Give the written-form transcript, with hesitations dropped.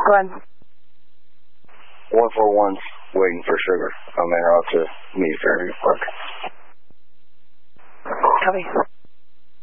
Go ahead. 141's waiting for Sugar. I'm en route to meet Fairview Park. Copy.